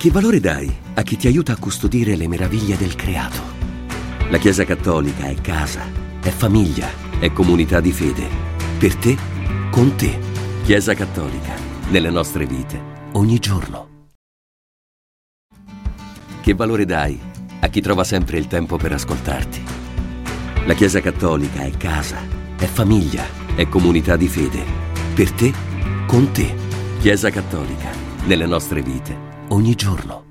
Che valore dai a chi ti aiuta a custodire le meraviglie del creato? La Chiesa Cattolica è casa, è famiglia, è comunità di fede. Per te, con te. Chiesa Cattolica, nelle nostre vite, ogni giorno. Che valore dai a chi trova sempre il tempo per ascoltarti? La Chiesa Cattolica è casa, è famiglia, è comunità di fede. Per te, con te. Chiesa Cattolica, nelle nostre vite, ogni giorno.